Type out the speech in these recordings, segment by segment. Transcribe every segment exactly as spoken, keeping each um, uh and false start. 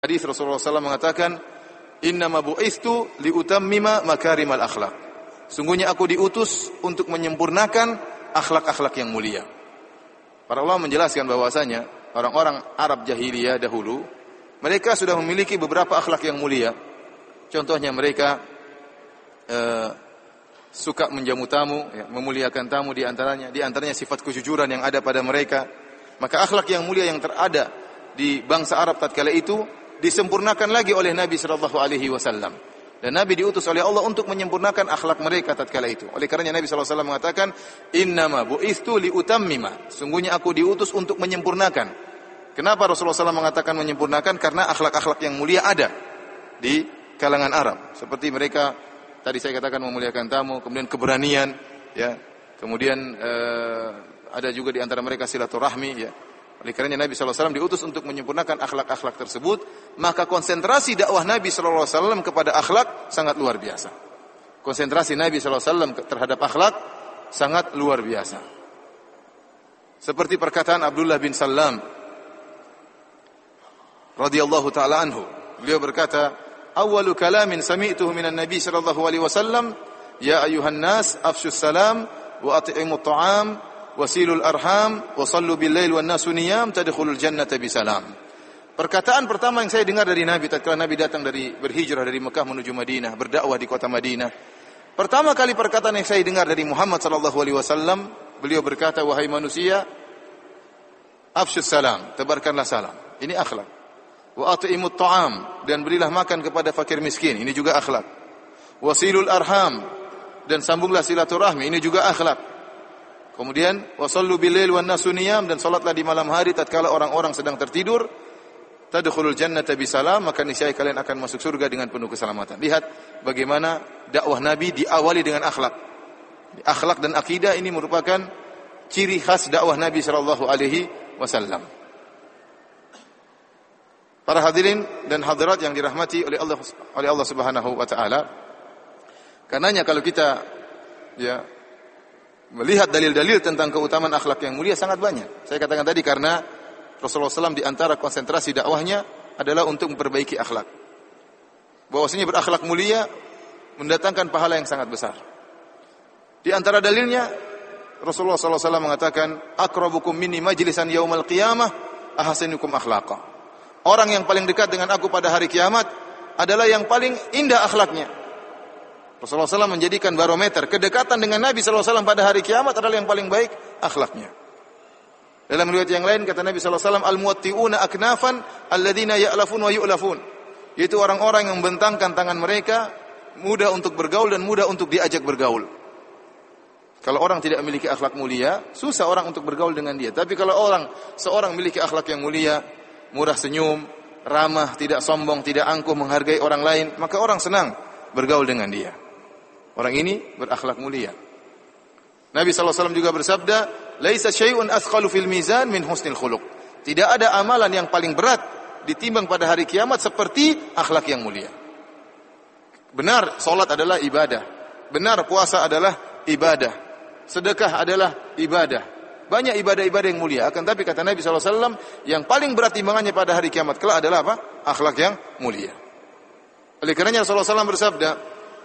Hadis Rasulullah sallallahu alaihi wasallam mengatakan, "Innama bu'istu liutammima makarimal akhlak." Sungguhnya aku diutus untuk menyempurnakan akhlak-akhlak yang mulia. Para ulama menjelaskan bahwasanya orang-orang Arab jahiliyah dahulu mereka sudah memiliki beberapa akhlak yang mulia. Contohnya mereka eh, suka menjamu tamu, ya, memuliakan tamu di antaranya, di antaranya sifat kejujuran yang ada pada mereka. Maka akhlak yang mulia yang terada di bangsa Arab tatkala itu disempurnakan lagi oleh Nabi sallallahu alaihi wasallam. Dan Nabi diutus oleh Allah untuk menyempurnakan akhlak mereka tatkala itu. Oleh karenanya Nabi sallallahu alaihi wasallam mengatakan, "Innama bu'istu liutammima." Sungguhnya aku diutus untuk menyempurnakan. Kenapa Rasulullah sallallahu alaihi wasallam mengatakan menyempurnakan? Karena akhlak-akhlak yang mulia ada di kalangan Arab. Seperti mereka tadi saya katakan memuliakan tamu, kemudian keberanian, ya. Kemudian eh, ada juga di antara mereka silaturahmi, ya. Oleh karenanya Nabi sallallahu alaihi wasallam diutus untuk menyempurnakan akhlak-akhlak tersebut, maka konsentrasi dakwah Nabi sallallahu alaihi wasallam kepada akhlak sangat luar biasa. Konsentrasi Nabi sallallahu alaihi wasallam terhadap akhlak sangat luar biasa. Seperti perkataan Abdullah bin Salam radhiyallahu taala anhu. Beliau berkata, "Awwalu kalamin sami'tuhu minan Nabi sallallahu alaihi wasallam, ya ayyuhan nas afshus salam wa at'imut ta'am wasilul arham wa sallu bil lail wan nasu niyam tadkhulul jannata bisalam." Perkataan pertama yang saya dengar dari Nabi tatkala Nabi datang dari berhijrah dari Mekah menuju Madinah, berdakwah di kota Madinah. Pertama kali perkataan yang saya dengar dari Muhammad sallallahu alaihi wasallam, beliau berkata, "Wahai manusia, afshus salam, tebarkanlah salam." Ini akhlak. Wa at'imut ta'am, dan berilah makan kepada fakir miskin. Ini juga akhlak. Wasilul arham, dan sambunglah silaturahmi. Ini juga akhlak. Kemudian wasallu bilail wan nasu niyam, dan salatlah di malam hari tatkala orang-orang sedang tertidur. Tadkhulul jannata bisalam, maka niscaya kalian akan masuk surga dengan penuh keselamatan. Lihat bagaimana dakwah Nabi diawali dengan akhlak. Akhlak dan akidah ini merupakan ciri khas dakwah Nabi sallallahu alaihi wasallam. Para hadirin dan hadirat yang dirahmati oleh Allah oleh Allah Subhanahu wa taala. Karenanya kalau kita ya melihat dalil-dalil tentang keutamaan akhlak yang mulia sangat banyak. Saya katakan tadi karena Rasulullah sallallahu alaihi wasallam di antara konsentrasi dakwahnya adalah untuk memperbaiki akhlak. Bahwasanya berakhlak mulia mendatangkan pahala yang sangat besar. Di antara dalilnya Rasulullah sallallahu alaihi wasallam mengatakan, "Aqrabukum minni majlisan yaumal qiyamah ahsanukum akhlaqa." Orang yang paling dekat dengan aku pada hari kiamat adalah yang paling indah akhlaknya. Rasulullah sallallahu alaihi wasallam menjadikan barometer kedekatan dengan Nabi sallallahu alaihi wasallam pada hari kiamat adalah yang paling baik akhlaknya. Dalam riwayat yang lain kata Nabi sallallahu alaihi wasallam, "Al-muwatti'una aknafan alladzina ya'lafun wa yu'lafun." Yaitu orang-orang yang membentangkan tangan mereka, mudah untuk bergaul dan mudah untuk diajak bergaul. Kalau orang tidak memiliki akhlak mulia, susah orang untuk bergaul dengan dia. Tapi kalau orang seorang memiliki akhlak yang mulia, murah senyum, ramah, tidak sombong, tidak angkuh, menghargai orang lain, maka orang senang bergaul dengan dia. Orang ini berakhlak mulia. Nabi sallallahu alaihi wasallam juga bersabda, "Laisa syai'un athqalu fil mizan min husnil khuluq." Tidak ada amalan yang paling berat ditimbang pada hari kiamat seperti akhlak yang mulia. Benar, salat adalah ibadah. Benar, puasa adalah ibadah. Sedekah adalah ibadah. Banyak ibadah-ibadah yang mulia. Akan tapi kata Nabi sallallahu alaihi wasallam, yang paling berat timbangannya pada hari kiamat kelak adalah apa? Akhlak yang mulia. Oleh karenanya Rasulullah sallallahu alaihi wasallam bersabda,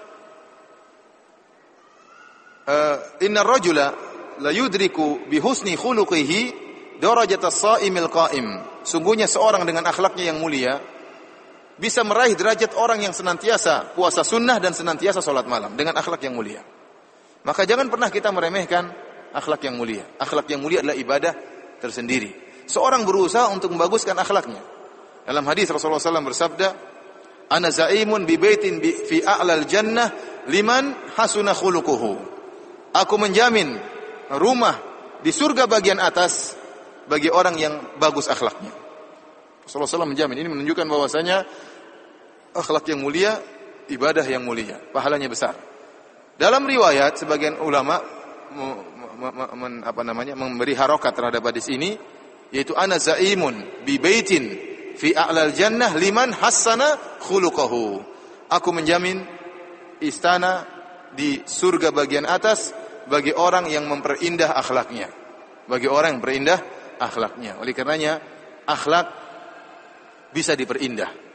"Innar rajula la yudriku bi husni khuluqihi darajatas shaimil qa'im." Sungguhnya seorang dengan akhlaknya yang mulia bisa meraih derajat orang yang senantiasa puasa sunnah dan senantiasa salat malam dengan akhlak yang mulia. Maka jangan pernah kita meremehkan akhlak yang mulia. Akhlak yang mulia adalah ibadah tersendiri. Seorang berusaha untuk membaguskan akhlaknya. Dalam hadis Rasulullah sallallahu alaihi wasallam bersabda, "Ana za'imun bi baitin fi a'lal jannah liman hasuna khuluquhu." Aku menjamin rumah di surga bagian atas bagi orang yang bagus akhlaknya. Rasulullah sallallahu alaihi wasallam menjamin. Ini menunjukkan bahwasanya akhlak yang mulia, ibadah yang mulia, pahalanya besar. Dalam riwayat sebagian ulama men, apa namanya memberi harokat terhadap hadis ini, yaitu ana zaimun bi baitin fi a'lal jannah liman hassana khuluquhu. Aku menjamin istana di surga bagian atas bagi orang yang memperindah akhlaknya. Bagi orang yang berindah akhlaknya. Oleh karenanya akhlak bisa diperindah.